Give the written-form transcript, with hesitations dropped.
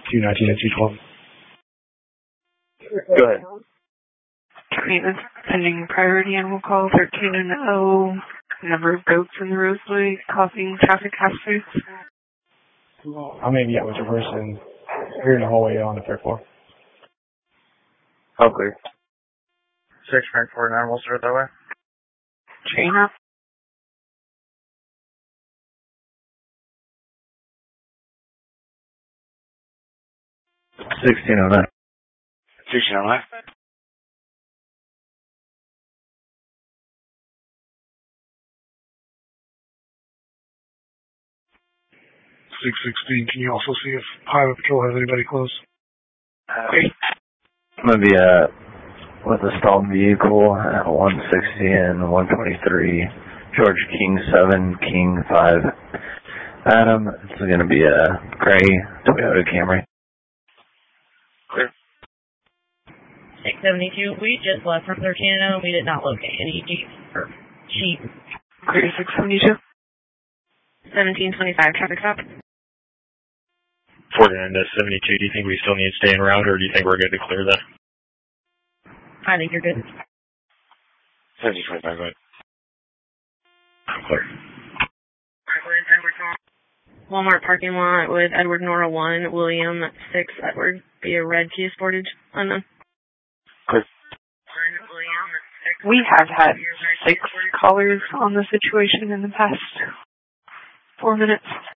219 and 212. Go ahead. Maintenance pending priority animal call 13 and 0. Number of goats in the roadway causing traffic hazards. I may be out with reverse and here in the hallway on the third floor. All clear. 6.4 animals are that way. Train up. 1609. 1609. 616, can you also see if Highway Patrol has anybody close? I'm going to be with a stalled vehicle at 160 and 123. George King 7, King 5. Adam, it's going to be a gray Toyota Camry. Clear. 672, we just left from 13-0. We did not locate any Jeep or Jeep. Clear 672. 1725, traffic stop. 49 to 72, do you think we still need to stay en route, or do you think we're good to clear that? I think you're good. 1725, go ahead. Clear. Walmart parking lot with Edward Nora 1, William 6, Edward, via red Kia Sportage, unknown. Clear. We have had 6 callers on the situation in the past 4 minutes.